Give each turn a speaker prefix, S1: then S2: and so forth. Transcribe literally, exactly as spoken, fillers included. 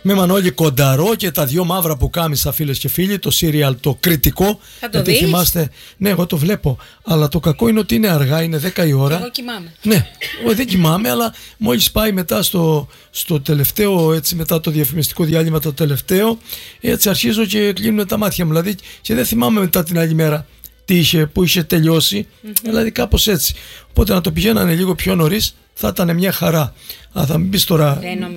S1: Με Μανώλη Κονταρό και τα δυο μαύρα που κάμισα, φίλες και φίλοι, το σύριαλ το κριτικό.
S2: Θα το δεις?
S1: Θυμάστε, ναι, εγώ το βλέπω. Αλλά το κακό είναι ότι είναι αργά, είναι δέκα η ώρα.
S2: Εγώ κοιμάμαι.
S1: Ναι, εγώ δεν κοιμάμαι, αλλά μόλις πάει μετά στο, στο τελευταίο, έτσι, μετά το διαφημιστικό διάλειμμα, το τελευταίο, έτσι αρχίζω και κλείνουν τα μάτια μου. Δηλαδή, και δεν θυμάμαι μετά την άλλη μέρα τι είχε, που είχε τελειώσει. Mm-hmm. Δηλαδή, κάπως έτσι. Οπότε να το πηγαίνανε λίγο πιο νωρίς θα ήταν μια χαρά. Αλλά θα μην πεις τώρα.